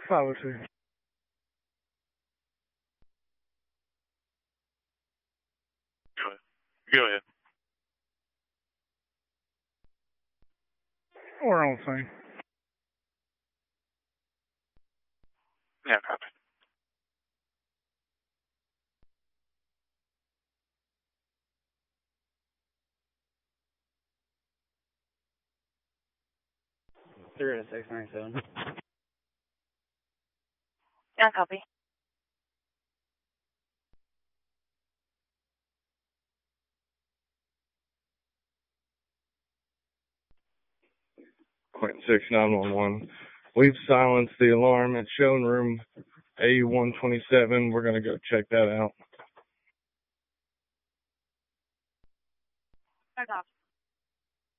502. Go ahead. We're on the scene. Yeah, copy. Three 697. Yeah, copy. Quentin 6911. We've silenced the alarm at showing room A127. We're going to go check that out. I copy.